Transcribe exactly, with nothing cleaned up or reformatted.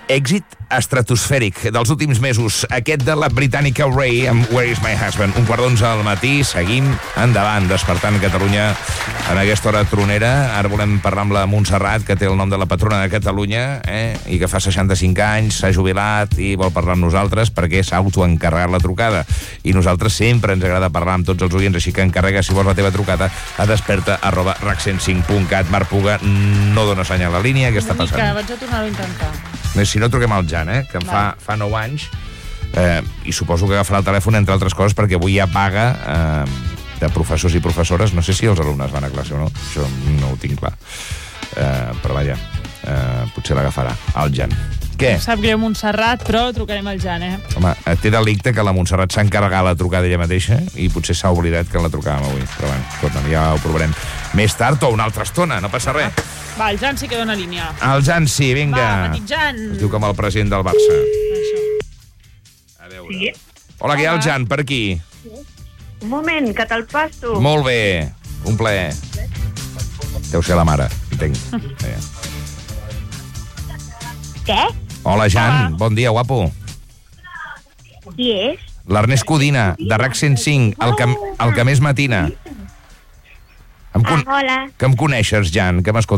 Èxit estratosfèric dels últims mesos, aquest de la britànica Ray amb Where is my husband? Un quart d'onze al matí, seguim endavant, despertant Catalunya en aquesta hora tronera. Ara volem parlar amb la Montserrat, que té el nom de la patrona de Catalunya, eh? I que fa seixanta-cinc anys, s'ha jubilat i vol parlar amb nosaltres perquè s'ha autoencarregat la trucada. I nosaltres sempre ens agrada parlar amb tots els oients, així que encarrega, si vols, la teva trucada a desperta arroba rac cent cinc punt cat. Marc Puga no dona senyal a la línia. Què està passant? Una mica, vaig a tornar-ho a intentar. Si no, truquem al Jan, eh, que em fa, fa nou anys, eh, i suposo que agafarà el telèfon, entre altres coses, perquè avui hi ha vaga eh, de professors i professores. No sé si els alumnes van a classe o no, això no ho tinc clar. Eh, però vaja, eh, potser l'agafarà, el Jan. Què? Em sap greu, Montserrat, però trucarem al Jan, eh? Home, té delicte que la Montserrat s'ha encarregat la trucada ella mateixa i potser s'ha oblidat que la trucàvem avui. Però bueno, escolta'm, ja ho provarem més tard o una altra estona, no passa res. Va, el Jan sí que dona línia. El Jan sí, vinga. Va, petit Jan. Es diu com el president del Barça. Això. A veure. Sí? Hola, què hi ha el Jan, per aquí? Un moment, que te'l passo. Molt bé, un plaer. Deu ser la mare, entenc. Eh. Què? Hola, Jan, Hola. bon dia, guapo. Qui és? L'Ernest Codina, de RAC cent cinc, el que, el que més matina. Em con... Ah, hola. Que em coneixes, Jan, que m'escoltes.